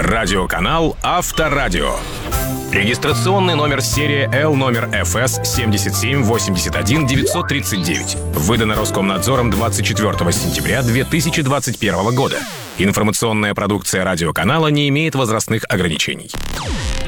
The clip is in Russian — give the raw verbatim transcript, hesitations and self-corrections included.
Радиоканал Авторадио. Регистрационный номер серии Л номер эф эс семь семь восемь один девять три девять. Выдано Роскомнадзором двадцать четвёртого сентября две тысячи двадцать первого года. Информационная продукция радиоканала не имеет возрастных ограничений.